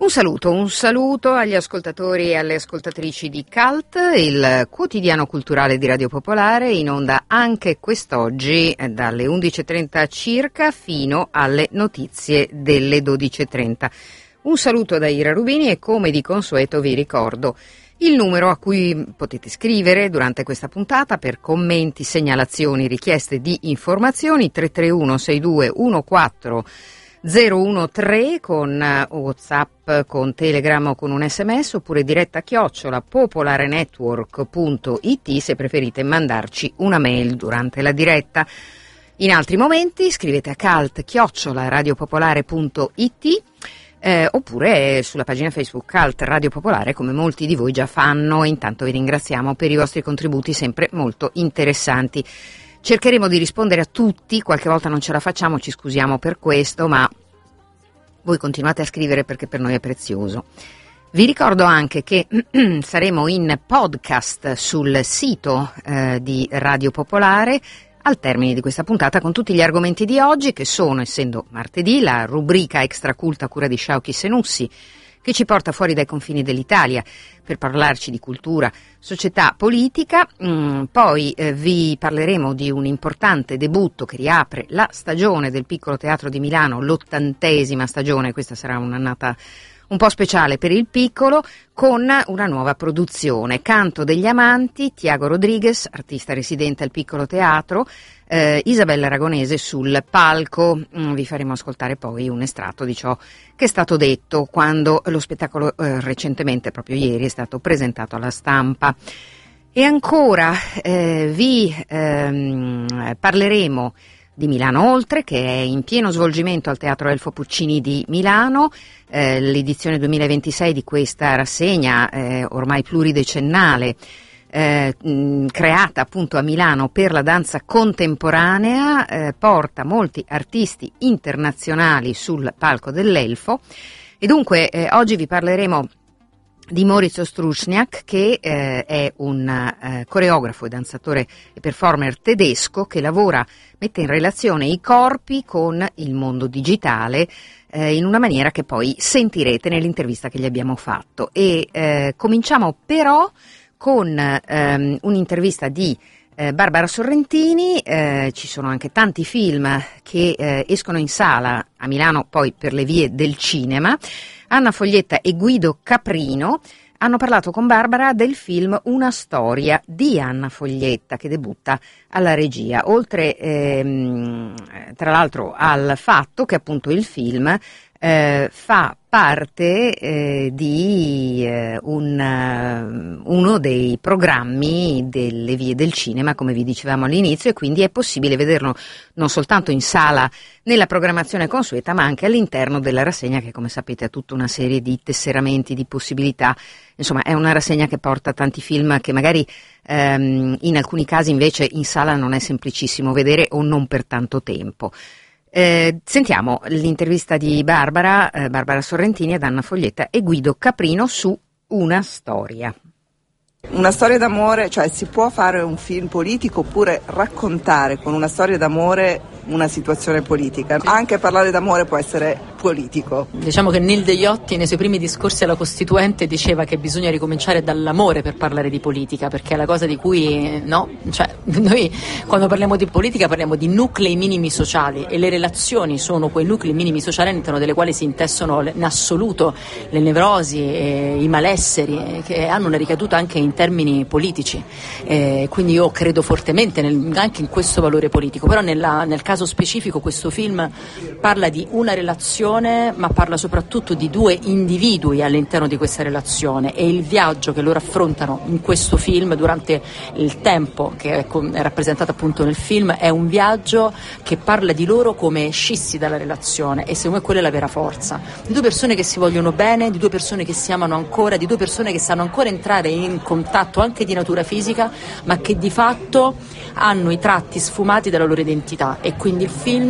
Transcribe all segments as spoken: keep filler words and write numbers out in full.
Un saluto, un saluto agli ascoltatori e alle ascoltatrici di Cult, il quotidiano culturale di Radio Popolare, in onda anche quest'oggi dalle undici e trenta circa fino alle notizie delle dodici e trenta. Un saluto da Ira Rubini e, come di consueto, vi ricordo il numero a cui potete scrivere durante questa puntata per commenti, segnalazioni, richieste di informazioni: tre tre uno sei due uno quattro zero uno tre con WhatsApp, con Telegram o con un sms, oppure diretta chiocciola popolarenetwork punto it se preferite mandarci una mail durante la diretta. In altri momenti scrivete a cult chiocciola radiopopolare punto it eh, oppure sulla pagina Facebook Cult Radio Popolare, come molti di voi già fanno. Intanto vi ringraziamo per i vostri contributi sempre molto interessanti. Cercheremo di rispondere a tutti, qualche volta non ce la facciamo, ci scusiamo per questo, ma voi continuate a scrivere perché per noi è prezioso. Vi ricordo anche che saremo in podcast sul sito eh, di Radio Popolare al termine di questa puntata con tutti gli argomenti di oggi, che sono, essendo martedì, la rubrica Extraculta a cura di Sciauchi Senussi, che ci porta fuori dai confini dell'Italia per parlarci di cultura, società, politica. Mm, poi eh, vi parleremo di un importante debutto che riapre la stagione del Piccolo Teatro di Milano, l'ottantesima stagione. Questa sarà un'annata un po' speciale per il Piccolo, con una nuova produzione, Canto degli Amanti, Tiago Rodriguez, artista residente al Piccolo Teatro, eh, Isabella Aragonese sul palco. Mm, vi faremo ascoltare poi un estratto di ciò che è stato detto quando lo spettacolo eh, recentemente, proprio ieri, è stato presentato alla stampa. E ancora eh, vi ehm, parleremo di Milano Oltre, che è in pieno svolgimento al Teatro Elfo Puccini di Milano. Eh, l'edizione duemilaventisei di questa rassegna, eh, ormai pluridecennale, eh, mh, creata appunto a Milano per la danza contemporanea, eh, porta molti artisti internazionali sul palco dell'Elfo. E dunque eh, oggi vi parleremo di Maurizio Struczniak, che eh, è un eh, coreografo e danzatore e performer tedesco che lavora, mette in relazione i corpi con il mondo digitale eh, in una maniera che poi sentirete nell'intervista che gli abbiamo fatto. E eh, cominciamo però con ehm, un'intervista di eh, Barbara Sorrentini. Eh, ci sono anche tanti film che eh, escono in sala a Milano, poi per le vie del cinema. Anna Foglietta e Guido Caprino hanno parlato con Barbara del film Una storia di Anna Foglietta, che debutta alla regia, oltre ehm, tra l'altro al fatto che appunto il film eh, fa parte eh, di eh, un, uh, uno dei programmi delle vie del cinema, come vi dicevamo all'inizio, e quindi è possibile vederlo non soltanto in sala nella programmazione consueta, ma anche all'interno della rassegna, che come sapete ha tutta una serie di tesseramenti, di possibilità. Insomma, è una rassegna che porta tanti film che magari ehm, in alcuni casi invece in sala non è semplicissimo vedere, o non per tanto tempo. Eh, sentiamo l'intervista di Barbara, eh, Barbara Sorrentini ad Anna Foglietta e Guido Caprino su Una storia. Una storia d'amore, cioè si può fare un film politico oppure raccontare con una storia d'amore una situazione politica. Anche parlare d'amore può essere politico. Diciamo che Nil Degliotti nei suoi primi discorsi alla Costituente diceva che bisogna ricominciare dall'amore per parlare di politica, perché è la cosa di cui no, cioè noi quando parliamo di politica parliamo di nuclei minimi sociali, e le relazioni sono quei nuclei minimi sociali all'interno delle quali si intessono in assoluto le nevrosi e i malesseri, che hanno una ricaduta anche in termini politici. Eh, quindi io credo fortemente nel, anche in questo valore politico, però nella, nel caso specifico questo film parla di una relazione, ma parla soprattutto di due individui all'interno di questa relazione, e il viaggio che loro affrontano in questo film durante il tempo che è, è rappresentato appunto nel film è un viaggio che parla di loro come scissi dalla relazione, e secondo me quella è la vera forza di due persone che si vogliono bene, di due persone che si amano ancora, di due persone che sanno ancora entrare in contatto anche di natura fisica, ma che di fatto hanno i tratti sfumati della loro identità. E quindi il film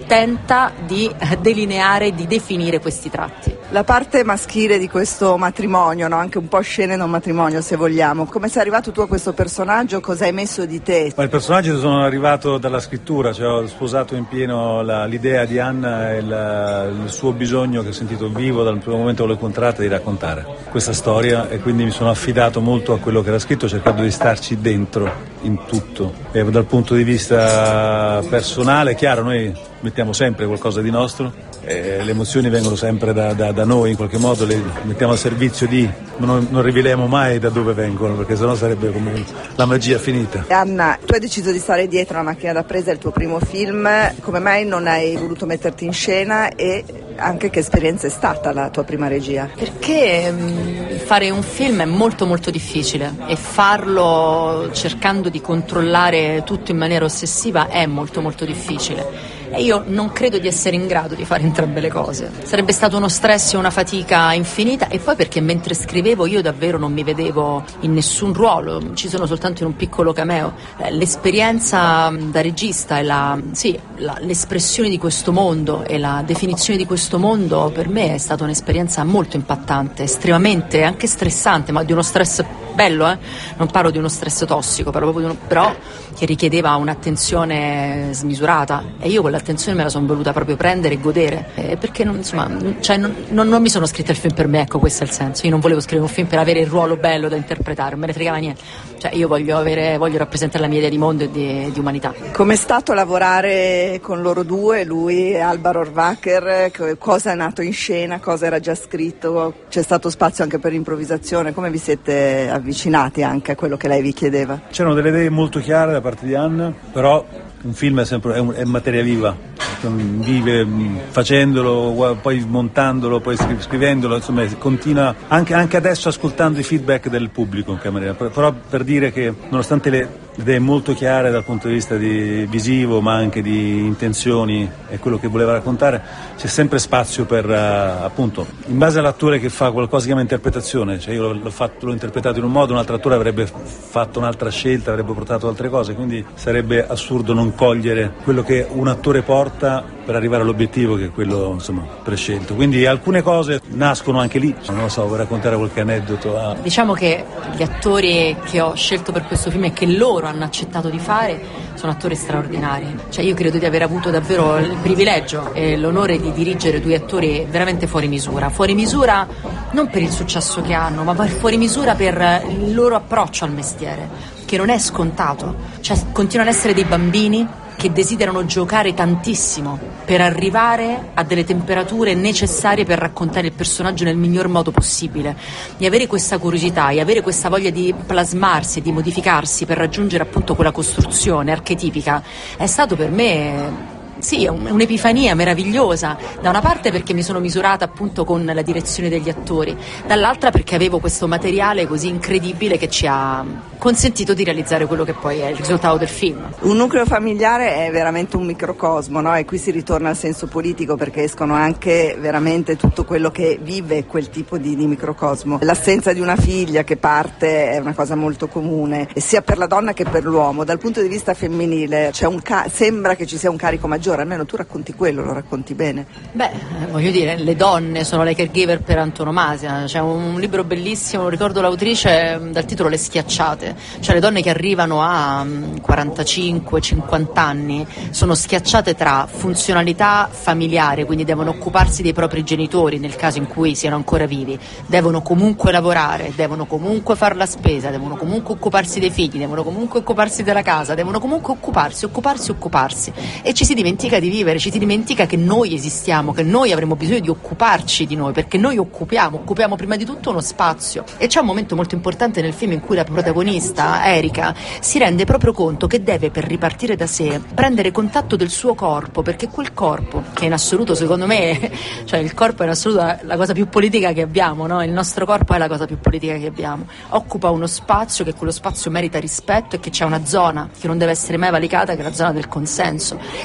tenta di delineare, di definire questi tratti. La parte maschile di questo matrimonio, no? Anche un po' scene da un matrimonio se vogliamo, come sei arrivato tu a questo personaggio, cosa hai messo di te? Ma il personaggio sono arrivato dalla scrittura, cioè ho sposato in pieno la, l'idea di Anna e la, il suo bisogno che ho sentito vivo dal primo momento che l'ho incontrata di raccontare questa storia, e quindi mi sono affidato molto a quello che era scritto, cercando di starci dentro in tutto. E dal punto di vista personale, chiaro, noi mettiamo sempre qualcosa di nostro, e le emozioni vengono sempre da, da, da noi, in qualche modo le mettiamo al servizio di, non, non riveliamo mai da dove vengono, perché sennò sarebbe come la magia finita. Anna, tu hai deciso di stare dietro la macchina da presa, è il tuo primo film, come mai non hai voluto metterti in scena, e anche che esperienza è stata la tua prima regia? Perché mh, fare un film è molto molto difficile, e farlo cercando di controllare tutto in maniera ossessiva è molto molto difficile. E io non credo di essere in grado di fare entrambe le cose. Sarebbe stato uno stress e una fatica infinita, e poi perché mentre scrivevo io davvero non mi vedevo in nessun ruolo, ci sono soltanto in un piccolo cameo. L'esperienza da regista e la, sì, la, l'espressione di questo mondo e la definizione di questo mondo per me è stata un'esperienza molto impattante, estremamente anche stressante, ma di uno stress bello, eh? Non parlo di uno stress tossico, parlo proprio di uno, però che richiedeva un'attenzione smisurata, e io quell'attenzione me la sono voluta proprio prendere e godere, eh, perché non, insomma, cioè non, non, non mi sono scritta il film per me, ecco, questo è il senso. Io non volevo scrivere un film per avere il ruolo bello da interpretare, non me ne fregava niente, cioè io voglio avere, voglio rappresentare la mia idea di mondo e di, di umanità. Com'è stato lavorare con loro due, lui e Alba Rohrwacher? Cosa è nato in scena, cosa era già scritto? C'è stato spazio anche per improvvisazione? Come vi siete avvicinati anche a quello che lei vi chiedeva? C'erano delle idee molto chiare da parte di Anna, però un film è sempre è, un, è materia viva, vive facendolo, poi montandolo, poi scrivendolo, insomma continua anche, anche adesso ascoltando i feedback del pubblico in camera, però per dire che nonostante le idee molto chiare dal punto di vista di visivo, ma anche di intenzioni e quello che voleva raccontare, c'è sempre spazio per uh, appunto, in base all'attore che fa qualcosa, si chiama interpretazione, cioè io l'ho, fatto, l'ho interpretato in un modo, un altro attore avrebbe fatto un'altra scelta, avrebbe portato altre cose, quindi sarebbe assurdo non cogliere quello che un attore porta per arrivare all'obiettivo che è quello, insomma, prescelto. Quindi alcune cose nascono anche lì, non lo so, vuoi raccontare qualche aneddoto? Ah. Diciamo che gli attori che ho scelto per questo film e che loro hanno accettato di fare sono attori straordinari, cioè io credo di aver avuto davvero il privilegio e l'onore di dirigere due attori veramente fuori misura, fuori misura non per il successo che hanno, ma fuori misura per il loro approccio al mestiere, che non è scontato, cioè continuano ad essere dei bambini che desiderano giocare tantissimo per arrivare a delle temperature necessarie per raccontare il personaggio nel miglior modo possibile, di avere questa curiosità e avere questa voglia di plasmarsi, di modificarsi per raggiungere appunto quella costruzione archetipica, è stato per me sì, un'epifania meravigliosa, da una parte perché mi sono misurata appunto con la direzione degli attori, dall'altra perché avevo questo materiale così incredibile che ci ha consentito di realizzare quello che poi è il risultato del film. Un nucleo familiare è veramente un microcosmo, no? E qui si ritorna al senso politico, perché escono anche veramente tutto quello che vive quel tipo di, di microcosmo. L'assenza di una figlia che parte è una cosa molto comune, e sia per la donna che per l'uomo. Dal punto di vista femminile c'è un ca- sembra che ci sia un carico maggiore, almeno tu racconti quello, lo racconti bene. Beh, voglio dire, le donne sono le caregiver per antonomasia. C'è un libro bellissimo, ricordo l'autrice, dal titolo Le schiacciate, cioè le donne che arrivano a quarantacinque cinquanta anni sono schiacciate tra funzionalità familiare, quindi devono occuparsi dei propri genitori nel caso in cui siano ancora vivi, devono comunque lavorare, devono comunque fare la spesa, devono comunque occuparsi dei figli, devono comunque occuparsi della casa, devono comunque occuparsi, occuparsi, occuparsi, e ci si dimentica di vivere, ci si dimentica che noi esistiamo, che noi avremo bisogno di occuparci di noi, perché noi occupiamo, occupiamo prima di tutto uno spazio. E c'è un momento molto importante nel film in cui la protagonista, Erika, si rende proprio conto che deve, per ripartire da sé, prendere contatto del suo corpo, perché quel corpo, che in assoluto secondo me, cioè il corpo è in assoluto la cosa più politica che abbiamo, no? Il nostro corpo è la cosa più politica che abbiamo, occupa uno spazio, che quello spazio merita rispetto, e che c'è una zona che non deve essere mai valicata, che è la zona del consenso, e quel consenso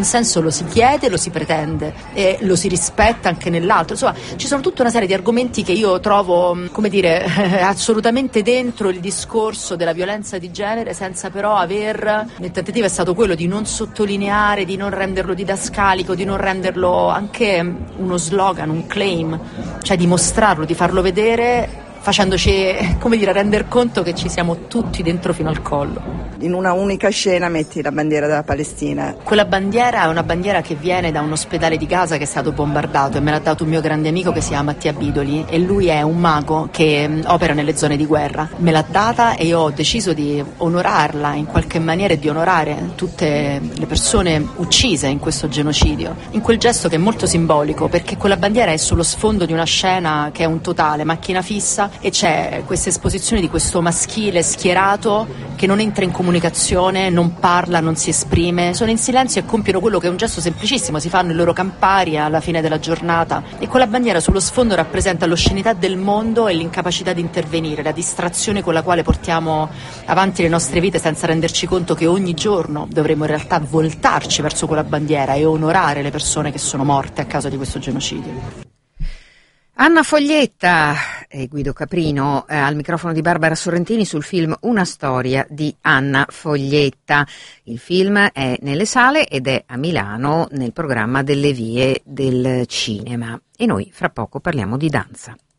consenso lo si chiede, lo si pretende e lo si rispetta anche nell'altro. Insomma, ci sono tutta una serie di argomenti che io trovo, come dire, assolutamente dentro il discorso della violenza di genere, senza però aver, il tentativo è stato quello di non sottolineare, di non renderlo didascalico, di non renderlo anche uno slogan, un claim, cioè di mostrarlo, di farlo vedere, facendoci, come dire, render conto che ci siamo tutti dentro fino al collo. In una unica scena metti la bandiera della Palestina. Quella bandiera è una bandiera che viene da un ospedale di Gaza che è stato bombardato e me l'ha dato un mio grande amico che si chiama Mattia Bidoli e lui è un mago che mh, opera nelle zone di guerra. Me l'ha data e io ho deciso di onorarla in qualche maniera e di onorare tutte le persone uccise in questo genocidio, in quel gesto che è molto simbolico, perché quella bandiera è sullo sfondo di una scena che è un totale macchina fissa e c'è questa esposizione di questo maschile schierato che non entra in comunicazione, non parla, non si esprime, sono in silenzio e compiono quello che è un gesto semplicissimo, si fanno i loro campari alla fine della giornata e quella bandiera sullo sfondo rappresenta l'oscenità del mondo e l'incapacità di intervenire, la distrazione con la quale portiamo avanti le nostre vite senza renderci conto che ogni giorno dovremmo in realtà voltarci verso quella bandiera e onorare le persone che sono morte a causa di questo genocidio. Anna Foglietta e Guido Caprino eh, al microfono di Barbara Sorrentini sul film Una storia di Anna Foglietta. Il film è nelle sale ed è a Milano nel programma delle vie del cinema. E noi fra poco parliamo di danza.